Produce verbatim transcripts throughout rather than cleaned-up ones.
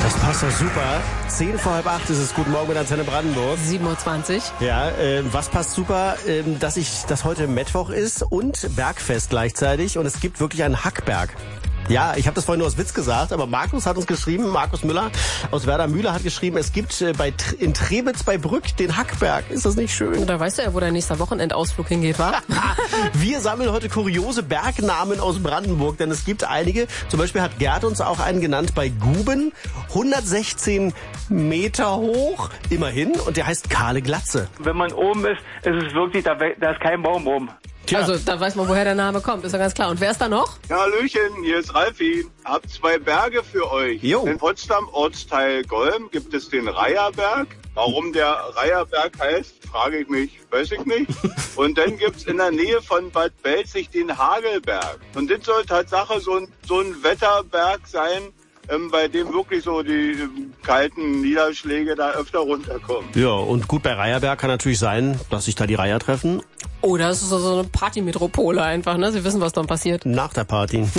Das passt doch super. Zehn vor halb acht ist es. Guten Morgen mit Antenne Brandenburg. sieben Uhr zwanzig. Ja, äh, was passt super, äh, dass ich, dass heute Mittwoch ist und Bergfest gleichzeitig und es gibt wirklich einen Hackberg. Ja, ich habe das vorhin nur aus Witz gesagt, aber Markus hat uns geschrieben, Markus Müller aus Werder-Mühle hat geschrieben, es gibt äh, bei in Trebitz bei Brück den Hackberg. Ist das nicht schön? Da weißt du ja, wo dein nächster Wochenendausflug hingeht, wa? Wir sammeln heute kuriose Bergnamen aus Brandenburg, denn es gibt einige. Zum Beispiel hat Gerd uns auch einen genannt bei Guben, hundertsechzehn Meter hoch, immerhin, und der heißt Kahle Glatze. Wenn man oben ist, ist es wirklich, da, da ist kein Baum oben. Tja. Also, da weiß man, woher der Name kommt, ist ja ganz klar. Und wer ist da noch? Ja, Hallöchen, hier ist Ralfi. Hab zwei Berge für euch. Jo. In Potsdam, Ortsteil Golm, gibt es den Reiherberg. Warum der Reiherberg heißt, frage ich mich, weiß ich nicht. Und dann gibt's in der Nähe von Bad Belzig den Hagelberg. Und das soll Tatsache so ein, so ein Wetterberg sein, ähm, bei dem wirklich so die ähm, kalten Niederschläge da öfter runterkommen. Ja, und gut, bei Reiherberg kann natürlich sein, dass sich da die Reiher treffen. Oder es ist so eine Partymetropole einfach, ne? Sie wissen, was dann passiert. Nach der Party. Mit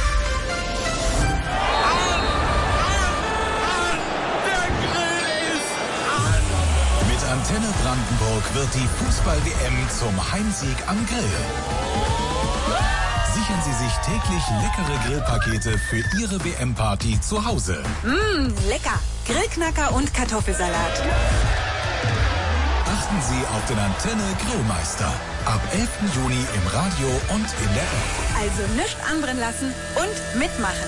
Antenne Brandenburg wird die Fußball-W M zum Heimsieg am Grill. Sichern Sie sich täglich leckere Grillpakete für Ihre W M-Party zu Hause. Mmh, lecker. Grillknacker und Kartoffelsalat. Achten Sie auf den Antenne Grillmeister. Ab elften Juni im Radio und in der App. Also nichts anbrennen lassen und mitmachen.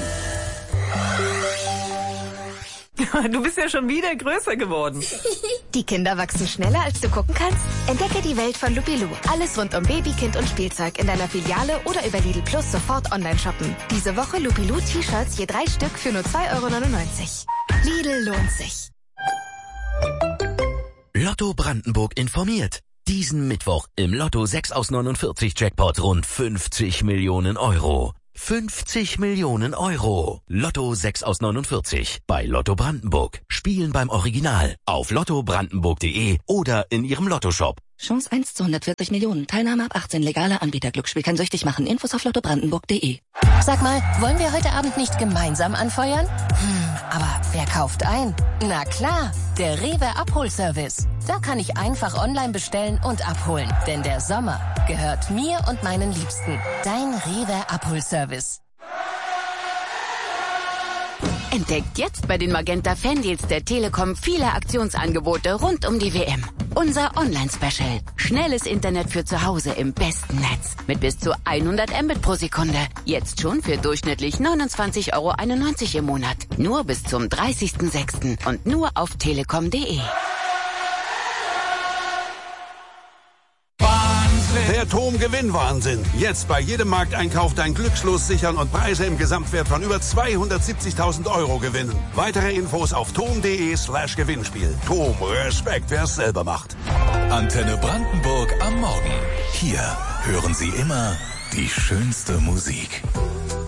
Du bist ja schon wieder größer geworden. Die Kinder wachsen schneller, als du gucken kannst? Entdecke die Welt von Lupilou. Alles rund um Baby, Kind und Spielzeug in deiner Filiale oder über Lidl Plus sofort online shoppen. Diese Woche Lupilou T-Shirts je drei Stück für nur zwei Euro neunundneunzig. Lidl lohnt sich. Lotto Brandenburg informiert. Diesen Mittwoch im Lotto sechs aus neunundvierzig Jackpot rund fünfzig Millionen Euro. fünfzig Millionen Euro. Lotto sechs aus neunundvierzig. Bei Lotto Brandenburg. Spielen beim Original. Auf lotto brandenburg punkt de oder in Ihrem Lottoshop. Chance eins zu hundertvierzig Millionen. Teilnahme ab achtzehn. Legaler Anbieter. Glücksspiel kann süchtig machen. Infos auf lotto brandenburg punkt de. Sag mal, wollen wir heute Abend nicht gemeinsam anfeuern? Hm, aber wer kauft ein? Na klar, der Rewe Abholservice. Da kann ich einfach online bestellen und abholen. Denn der Sommer gehört mir und meinen Liebsten. Dein Rewe Abholservice. Entdeckt jetzt bei den Magenta Fandeals der Telekom viele Aktionsangebote rund um die W M. Unser Online-Special. Schnelles Internet für zu Hause im besten Netz. Mit bis zu hundert Mbit pro Sekunde. Jetzt schon für durchschnittlich neunundzwanzig Euro einundneunzig im Monat. Nur bis zum dreißigsten sechsten und nur auf telekom punkt de. Der T O M Gewinnwahnsinn. Jetzt bei jedem Markteinkauf dein Glückslos sichern und Preise im Gesamtwert von über zweihundertsiebzigtausend Euro gewinnen. Weitere Infos auf tom punkt de slash Gewinnspiel. T O M, Respekt, wer es selber macht. Antenne Brandenburg am Morgen. Hier hören Sie immer die schönste Musik.